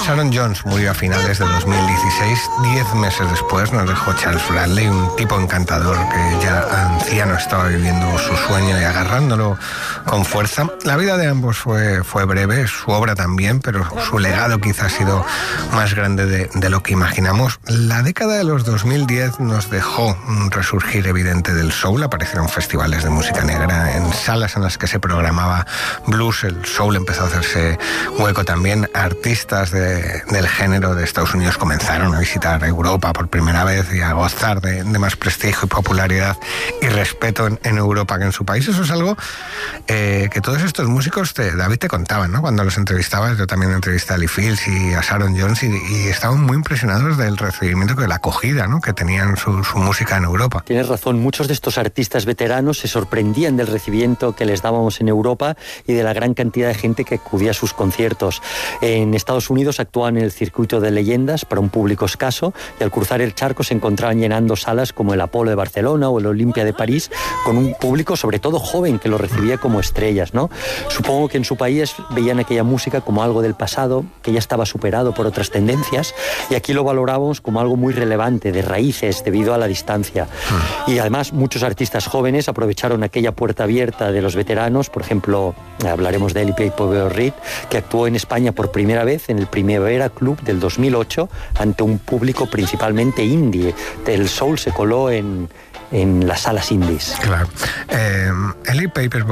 Sharon Jones murió a finales de 2016. 10 meses después nos dejó Charles Bradley, un tipo encantador que ya anciano estaba viviendo su sueño y agarrándolo con fuerza. La vida de ambos fue breve, su obra también, pero su legado quizá ha sido más grande de lo que imaginamos. La década de los 2010 nos dejó un resurgir evidente del soul. Aparecieron festivales de música negra, en salas en las que se programaba blues. El soul empezó a hacerse hueco también. Artistas del género de Estados Unidos comenzaron a visitar Europa por primera vez y a gozar de más prestigio y popularidad y respeto en Europa que en su país. Eso es algo que todos estos músicos, David, te contaban, ¿no? Cuando los entrevistabas. Yo también entrevisté a Lee Fields y a Sharon Jones y estaban muy impresionados del recibimiento, de la acogida, ¿no?, que tenían su música en Europa. Tienes razón, muchos de estos artistas veteranos se sorprendían del recibimiento que les dábamos en Europa y de la gran cantidad de gente que acudía a sus conciertos. En Estados Unidos actuaban en el circuito de leyendas para un público escaso y al cruzar el charco se encontraban llenando salas como el Apolo de Barcelona o el Olimpia de París, con un público sobre todo joven que lo recibía como estrellas, ¿no? Supongo que en su país veían aquella música como algo del pasado, que ya estaba superado por otras tendencias, y aquí lo valorábamos como algo muy relevante, de raíces, debido a la distancia. Y además muchos artistas jóvenes aprovecharon aquella puerta abierta de los veteranos. Por ejemplo, hablaremos de Eli Paper Reed, que actuó en España por primera vez en el Primavera Club del 2008 ante un público principalmente indie. El soul se coló en las salas indies. Claro. Eli Paper